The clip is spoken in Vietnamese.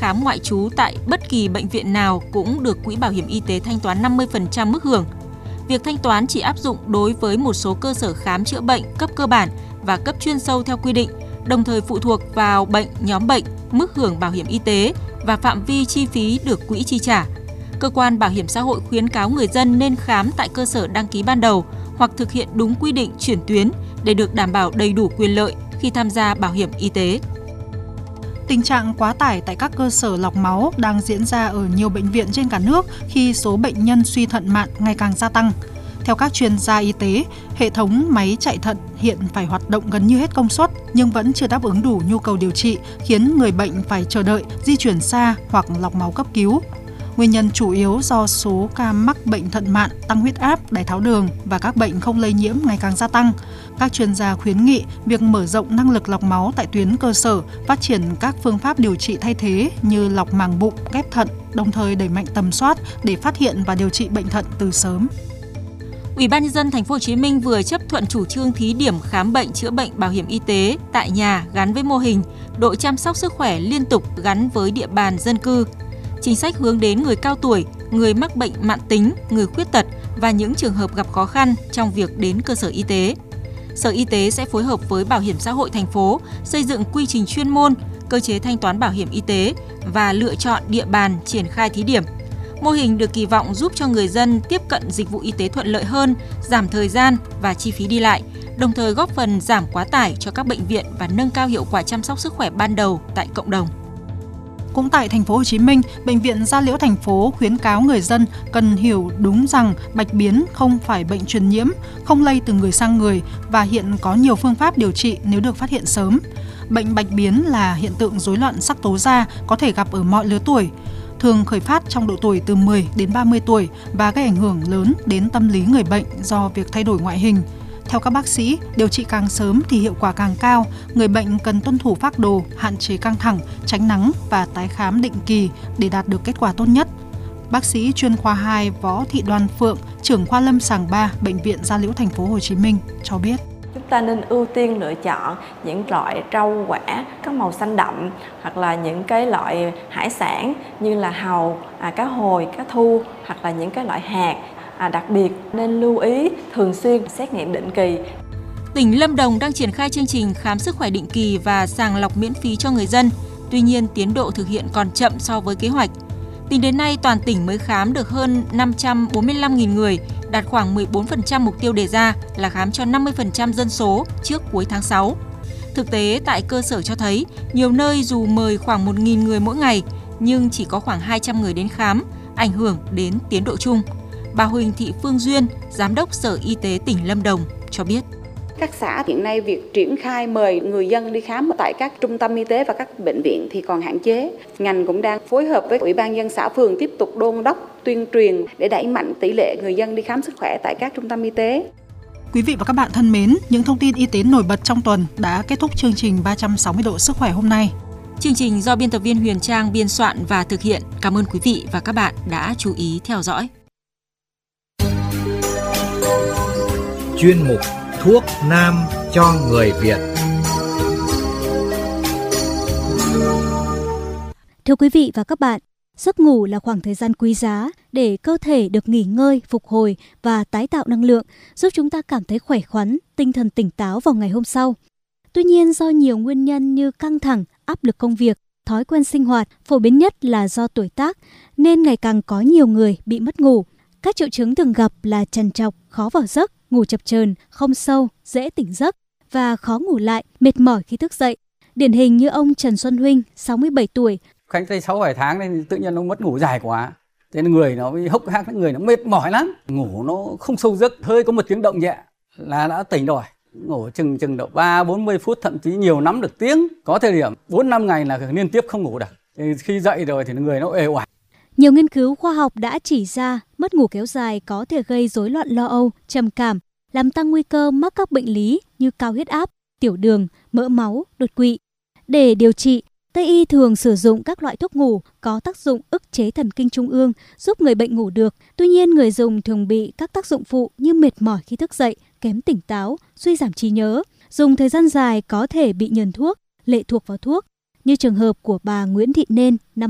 khám ngoại trú tại bất kỳ bệnh viện nào cũng được Quỹ Bảo hiểm Y tế thanh toán 50% mức hưởng. Việc thanh toán chỉ áp dụng đối với một số cơ sở khám chữa bệnh cấp cơ bản và cấp chuyên sâu theo quy định, đồng thời phụ thuộc vào bệnh, nhóm bệnh, mức hưởng bảo hiểm y tế và phạm vi chi phí được quỹ chi trả. Cơ quan Bảo hiểm xã hội khuyến cáo người dân nên khám tại cơ sở đăng ký ban đầu hoặc thực hiện đúng quy định chuyển tuyến để được đảm bảo đầy đủ quyền lợi khi tham gia bảo hiểm y tế. Tình trạng quá tải tại các cơ sở lọc máu đang diễn ra ở nhiều bệnh viện trên cả nước khi số bệnh nhân suy thận mạn ngày càng gia tăng. Theo các chuyên gia y tế, hệ thống máy chạy thận hiện phải hoạt động gần như hết công suất nhưng vẫn chưa đáp ứng đủ nhu cầu điều trị, khiến người bệnh phải chờ đợi, di chuyển xa hoặc lọc máu cấp cứu. Nguyên nhân chủ yếu do số ca mắc bệnh thận mạn, tăng huyết áp, đái tháo đường và các bệnh không lây nhiễm ngày càng gia tăng. Các chuyên gia khuyến nghị việc mở rộng năng lực lọc máu tại tuyến cơ sở, phát triển các phương pháp điều trị thay thế như lọc màng bụng, ghép thận, đồng thời đẩy mạnh tầm soát để phát hiện và điều trị bệnh thận từ sớm. Ủy ban nhân dân Thành phố Hồ Chí Minh vừa chấp thuận chủ trương thí điểm khám bệnh chữa bệnh bảo hiểm y tế tại nhà gắn với mô hình đội chăm sóc sức khỏe liên tục gắn với địa bàn dân cư. Chính sách hướng đến người cao tuổi, người mắc bệnh mãn tính, người khuyết tật và những trường hợp gặp khó khăn trong việc đến cơ sở y tế. Sở Y tế sẽ phối hợp với Bảo hiểm xã hội thành phố xây dựng quy trình chuyên môn, cơ chế thanh toán bảo hiểm y tế và lựa chọn địa bàn triển khai thí điểm. Mô hình được kỳ vọng giúp cho người dân tiếp cận dịch vụ y tế thuận lợi hơn, giảm thời gian và chi phí đi lại, đồng thời góp phần giảm quá tải cho các bệnh viện và nâng cao hiệu quả chăm sóc sức khỏe ban đầu tại cộng đồng. Cũng tại Thành phố Hồ Chí Minh, Bệnh viện Da Liễu thành phố khuyến cáo người dân cần hiểu đúng rằng bạch biến không phải bệnh truyền nhiễm, không lây từ người sang người và hiện có nhiều phương pháp điều trị nếu được phát hiện sớm. Bệnh bạch biến là hiện tượng rối loạn sắc tố da có thể gặp ở mọi lứa tuổi, thường khởi phát trong độ tuổi từ 10 đến 30 tuổi và gây ảnh hưởng lớn đến tâm lý người bệnh do việc thay đổi ngoại hình. Theo các bác sĩ, điều trị càng sớm thì hiệu quả càng cao. Người bệnh cần tuân thủ phác đồ, hạn chế căng thẳng, tránh nắng và tái khám định kỳ để đạt được kết quả tốt nhất. Bác sĩ chuyên khoa 2 Võ Thị Đoan Phượng, trưởng khoa lâm sàng 3, Bệnh viện Da Liễu Thành phố Hồ Chí Minh cho biết. Chúng ta nên ưu tiên lựa chọn những loại rau quả có màu xanh đậm hoặc là những cái loại hải sản như là hàu, cá hồi, cá thu hoặc là những cái loại hạt. Đặc biệt nên lưu ý thường xuyên xét nghiệm định kỳ. Tỉnh Lâm Đồng đang triển khai chương trình khám sức khỏe định kỳ và sàng lọc miễn phí cho người dân. Tuy nhiên, tiến độ thực hiện còn chậm so với kế hoạch. Tính đến nay, toàn tỉnh mới khám được hơn 545.000 người, đạt khoảng 14% mục tiêu đề ra là khám cho 50% dân số trước cuối tháng 6. Thực tế, tại cơ sở cho thấy, nhiều nơi dù mời khoảng 1.000 người mỗi ngày, nhưng chỉ có khoảng 200 người đến khám, ảnh hưởng đến tiến độ chung. Bà Huỳnh Thị Phương Duyên, Giám đốc Sở Y tế tỉnh Lâm Đồng cho biết. Các xã hiện nay việc triển khai mời người dân đi khám tại các trung tâm y tế và các bệnh viện thì còn hạn chế. Ngành cũng đang phối hợp với Ủy ban nhân dân xã phường tiếp tục đôn đốc tuyên truyền để đẩy mạnh tỷ lệ người dân đi khám sức khỏe tại các trung tâm y tế. Quý vị và các bạn thân mến, những thông tin y tế nổi bật trong tuần đã kết thúc chương trình 360 độ sức khỏe hôm nay. Chương trình do biên tập viên Huyền Trang biên soạn và thực hiện. Cảm ơn quý vị và các bạn đã chú ý theo dõi. Chuyên mục Thuốc Nam cho người Việt. Thưa quý vị và các bạn, giấc ngủ là khoảng thời gian quý giá để cơ thể được nghỉ ngơi, phục hồi và tái tạo năng lượng, giúp chúng ta cảm thấy khỏe khoắn, tinh thần tỉnh táo vào ngày hôm sau. Tuy nhiên, do nhiều nguyên nhân như căng thẳng, áp lực công việc, thói quen sinh hoạt, phổ biến nhất là do tuổi tác, nên ngày càng có nhiều người bị mất ngủ. Các triệu chứng thường gặp là trằn trọc, khó vào giấc, ngủ chập chờn, không sâu, dễ tỉnh giấc và khó ngủ lại, mệt mỏi khi thức dậy. Điển hình như ông Trần Xuân Huynh, 67 tuổi. Cách đây 6-7 tháng nên tự nhiên nó mất ngủ dài quá. Thế nên người nó bị hốc hác, người nó mệt mỏi lắm. Ngủ nó không sâu giấc, hơi có một tiếng động nhẹ là đã tỉnh rồi. Ngủ chừng độ 30-40 phút, thậm chí nhiều lắm được tiếng. Có thời điểm 4-5 ngày là liên tiếp không ngủ được. Thì khi dậy rồi thì người nó uể oải. Nhiều nghiên cứu khoa học đã chỉ ra mất ngủ kéo dài có thể gây rối loạn lo âu, trầm cảm, làm tăng nguy cơ mắc các bệnh lý như cao huyết áp, tiểu đường, mỡ máu, đột quỵ. Để điều trị, Tây y thường sử dụng các loại thuốc ngủ có tác dụng ức chế thần kinh trung ương, giúp người bệnh ngủ được. Tuy nhiên, người dùng thường bị các tác dụng phụ như mệt mỏi khi thức dậy, kém tỉnh táo, suy giảm trí nhớ. Dùng thời gian dài có thể bị nhờn thuốc, lệ thuộc vào thuốc, như trường hợp của bà Nguyễn Thị Nên,